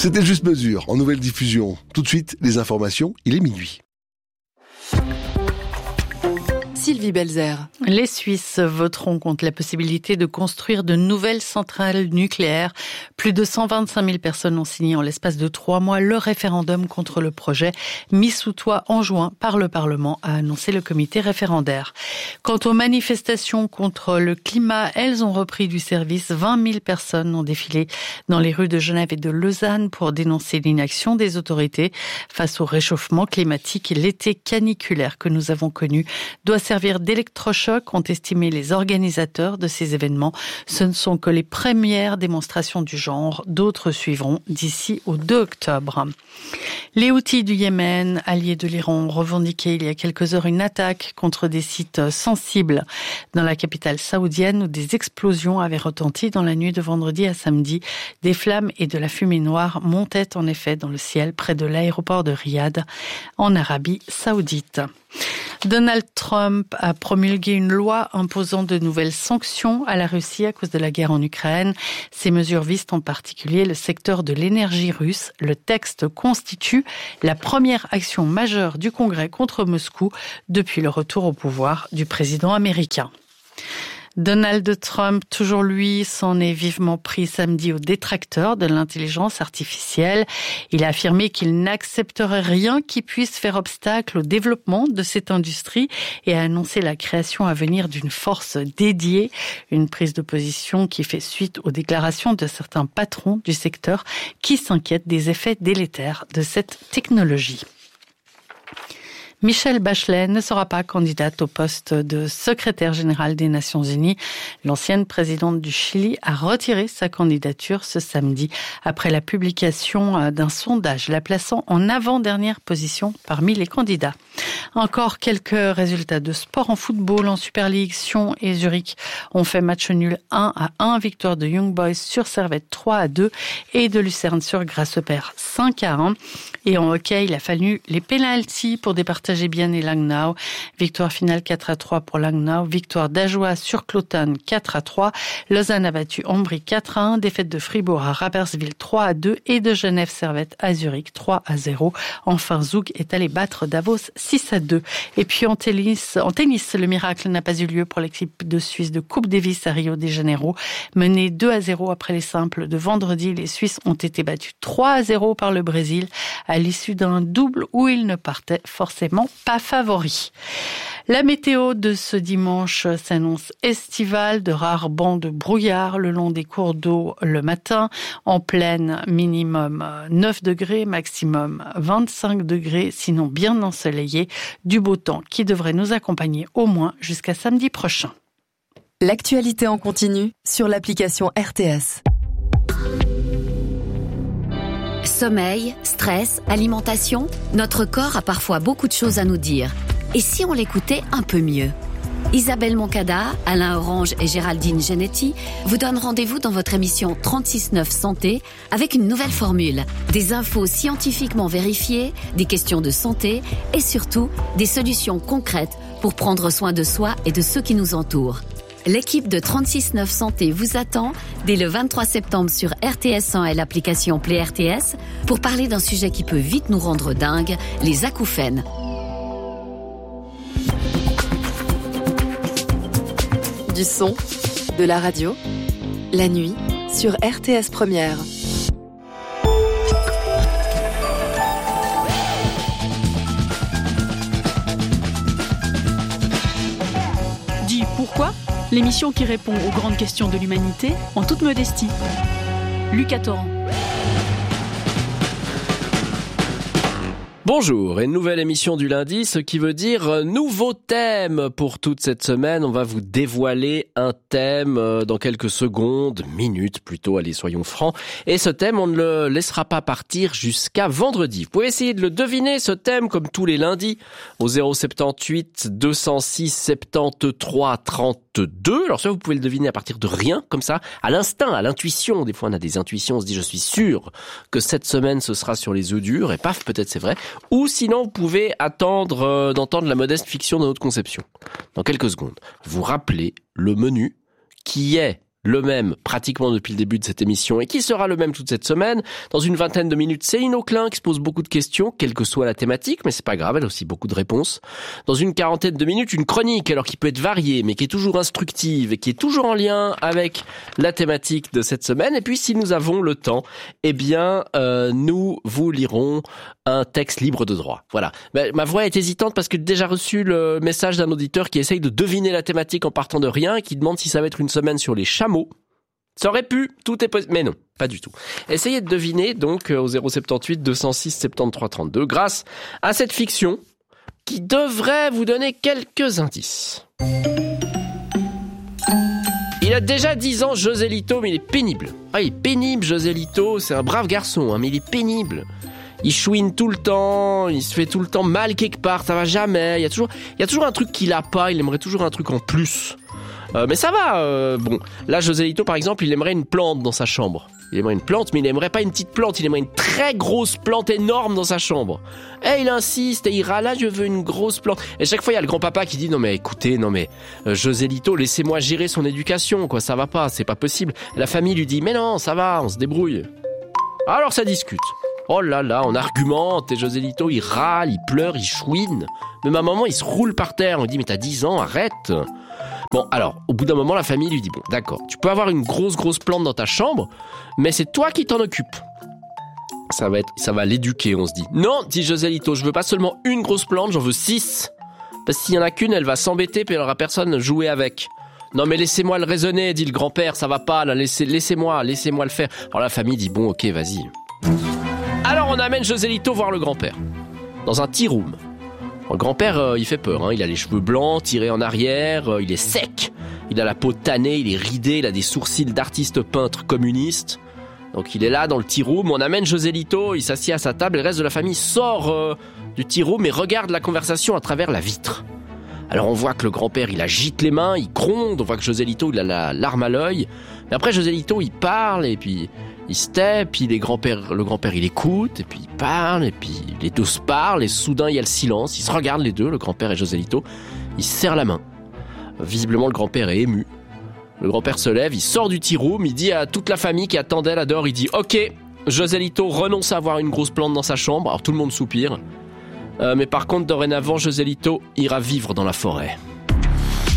C'était Juste Mesure, en nouvelle diffusion. Tout de suite, les informations, il est minuit. Sylvie Belzer. Les Suisses voteront contre la possibilité de construire de nouvelles centrales nucléaires. Plus de 125 000 personnes ont signé en l'espace de 3 mois le référendum contre le projet mis sous toit en juin par le Parlement, a annoncé le comité référendaire. Quant aux manifestations contre le climat, elles ont repris du service. 20 000 personnes ont défilé dans les rues de Genève et de Lausanne pour dénoncer l'inaction des autorités face au réchauffement climatique. L'été caniculaire que nous avons connu doit servir d'électrochoc, ont estimé les organisateurs de ces événements. Ce ne sont que les premières démonstrations du genre. D'autres suivront d'ici au 2 octobre. Les Houthis du Yémen, alliés de l'Iran, ont revendiqué il y a quelques heures une attaque contre des sites sensibles dans la capitale saoudienne où des explosions avaient retenti dans la nuit de vendredi à samedi. Des flammes et de la fumée noire montaient en effet dans le ciel près de l'aéroport de Riyad, en Arabie saoudite. Donald Trump a promulgué une loi imposant de nouvelles sanctions à la Russie à cause de la guerre en Ukraine. Ces mesures visent en particulier le secteur de l'énergie russe. Le texte constitue la première action majeure du Congrès contre Moscou depuis le retour au pouvoir du président américain. Donald Trump, toujours lui, s'en est vivement pris samedi aux détracteurs de l'intelligence artificielle. Il a affirmé qu'il n'accepterait rien qui puisse faire obstacle au développement de cette industrie et a annoncé la création à venir d'une force dédiée, une prise de position qui fait suite aux déclarations de certains patrons du secteur qui s'inquiètent des effets délétères de cette technologie. Michelle Bachelet ne sera pas candidate au poste de secrétaire générale des Nations Unies. L'ancienne présidente du Chili a retiré sa candidature ce samedi après la publication d'un sondage la plaçant en avant-dernière position parmi les candidats. Encore quelques résultats de sport en football. En Super League, Sion et Zurich ont fait match nul 1-1. Victoire de Young Boys sur Servette 3-2 et de Lucerne sur Grasshopper 5-1. Et en hockey, il a fallu les pénaltys pour départager Bienne et Langnau. Victoire finale 4-3 pour Langnau. Victoire d'Ajoie sur Cloton 4-3. Lausanne a battu Ambry 4-1. Défaite de Fribourg à Rapperswil 3-2 et de Genève Servette à Zurich 3-0. Enfin, Zug est allé battre Davos 6-2. Et puis en tennis, le miracle n'a pas eu lieu pour l'équipe de Suisse de Coupe Davis à Rio de Janeiro. Menée 2-0 après les simples de vendredi, les Suisses ont été battus 3-0 par le Brésil à l'issue d'un double où ils ne partaient forcément pas favoris. La météo de ce dimanche s'annonce estivale, de rares bancs de brouillard le long des cours d'eau le matin. En plaine, minimum 9 degrés, maximum 25 degrés, sinon bien ensoleillé. Du beau temps qui devrait nous accompagner au moins jusqu'à samedi prochain. L'actualité en continu sur l'application RTS. Sommeil, stress, alimentation, notre corps a parfois beaucoup de choses à nous dire. Et si on l'écoutait un peu mieux ? Isabelle Moncada, Alain Orange et Géraldine Genetti vous donnent rendez-vous dans votre émission 36-9 Santé avec une nouvelle formule. Des infos scientifiquement vérifiées, des questions de santé et surtout des solutions concrètes pour prendre soin de soi et de ceux qui nous entourent. L'équipe de 36-9 Santé vous attend dès le 23 septembre sur RTS1 et l'application Play RTS pour parler d'un sujet qui peut vite nous rendre dingues, les acouphènes. Du son, de la radio, la nuit sur RTS Première. Dis pourquoi ? L'émission qui répond aux grandes questions de l'humanité en toute modestie. Lucas Torrent. Bonjour, une nouvelle émission du lundi, ce qui veut dire nouveau thème pour toute cette semaine. On va vous dévoiler un thème dans quelques secondes, minutes plutôt, allez soyons francs. Et ce thème, on ne le laissera pas partir jusqu'à vendredi. Vous pouvez essayer de le deviner, ce thème, comme tous les lundis, au 078 206 73 32. Alors ça, vous pouvez le deviner à partir de rien, comme ça, à l'instinct, à l'intuition. Des fois, on a des intuitions, on se dit, je suis sûr que cette semaine, ce sera sur les œufs durs, et paf, peut-être c'est vrai. Ou sinon, vous pouvez attendre d'entendre la modeste fiction de notre conception. Dans quelques secondes, vous rappelez le menu qui est le même pratiquement depuis le début de cette émission et qui sera le même toute cette semaine. Dans une vingtaine de minutes, Céline Auclin qui se pose beaucoup de questions, quelle que soit la thématique, mais c'est pas grave, elle a aussi beaucoup de réponses. Dans une quarantaine de minutes, une chronique, alors qui peut être variée, mais qui est toujours instructive et qui est toujours en lien avec la thématique de cette semaine. Et puis, si nous avons le temps, eh bien, nous vous lirons un texte libre de droit. Voilà. Ma voix est hésitante parce que j'ai déjà reçu le message d'un auditeur qui essaye de deviner la thématique en partant de rien et qui demande si ça va être une semaine sur les chameaux. Ça aurait pu, tout est possible, mais non, pas du tout. Essayez de deviner donc au 078 206 73 32 grâce à cette fiction qui devrait vous donner quelques indices. Il a déjà 10 ans, José Lito, mais il est pénible. Ah, il est pénible, José Lito, c'est un brave garçon, hein, mais il est pénible. Il chouine tout le temps, il se fait tout le temps mal quelque part, ça va jamais. Il y a toujours un truc qu'il a pas, il aimerait toujours un truc en plus. Mais ça va, bon. Là, José Lito, par exemple, il aimerait une plante dans sa chambre. Il aimerait une plante, mais il aimerait pas une petite plante, il aimerait une très grosse plante énorme dans sa chambre. Et il insiste, et il râle, là, je veux une grosse plante. Et chaque fois, il y a le grand-papa qui dit, non mais écoutez, José Lito, laissez-moi gérer son éducation, quoi, ça va pas, c'est pas possible. La famille lui dit, mais non, ça va, on se débrouille. Alors ça discute. Oh là là, on argumente, et José Lito, il râle, il pleure, il chouine. Même à un moment, il se roule par terre, on lui dit, mais t'as 10 ans, arrête. Bon, alors, au bout d'un moment, la famille lui dit, bon, d'accord, tu peux avoir une grosse plante dans ta chambre, mais c'est toi qui t'en occupes. Ça va l'éduquer, on se dit. Non, dit José Lito, je veux pas seulement une grosse plante, j'en veux 6. Parce que s'il y en a qu'une, elle va s'embêter, puis elle aura personne à jouer avec. Non, mais laissez-moi le raisonner, dit le grand-père, ça va pas, là, laissez-moi le faire. Alors la famille dit, bon, ok, vas-y. Alors on amène José Lito voir le grand-père, dans un tea room. Le grand-père, il fait peur, hein. Il a les cheveux blancs, tirés en arrière, il est sec, il a la peau tannée, il est ridé, il a des sourcils d'artiste peintre communiste. Donc il est là dans le tea room, on amène José Lito, il s'assied à sa table, et le reste de la famille sort du tea room et regarde la conversation à travers la vitre. Alors on voit que le grand-père, il agite les mains, il gronde, on voit que José Lito, il a la larme à l'œil. Mais après José Lito, il parle, et puis il se tait, puis le grand-père il écoute, et puis il parle, et puis les deux se parlent, et soudain il y a le silence, ils se regardent les deux, le grand-père et José Lito, ils se serrent la main. Visiblement le grand-père est ému. Le grand-père se lève, il sort du tea room, il dit à toute la famille qui attendait là dehors, il dit « Ok, José Lito renonce à avoir une grosse plante dans sa chambre », alors tout le monde soupire. Mais par contre, dorénavant, José Lito ira vivre dans la forêt.